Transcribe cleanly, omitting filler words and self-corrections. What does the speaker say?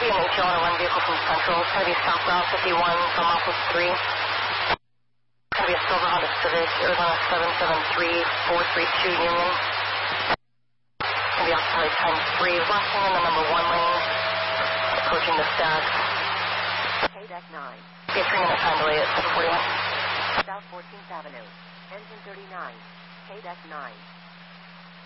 be an HO on a run vehicle from Central. It's going to be southbound 51 from Office 3. It's going to be a silver Honda Civic, Arizona 773432 Union. It's going to be occupied times 3, left in the number 1 lane, approaching the stacks. KDEC 9. Be a 3-minute time delay at 741. South 14th Avenue, engine 39, KDEC 9.